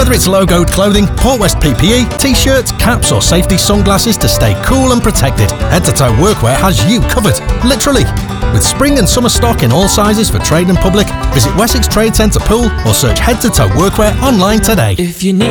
Whether it's logoed clothing, Port West PPE, t-shirts, caps or safety sunglasses to stay cool and protected, Head to Toe Workwear has you covered, literally. With spring and summer stock in all sizes for trade and public, visit Wessex Trade Centre Pool or search Head to Toe Workwear online today. If you need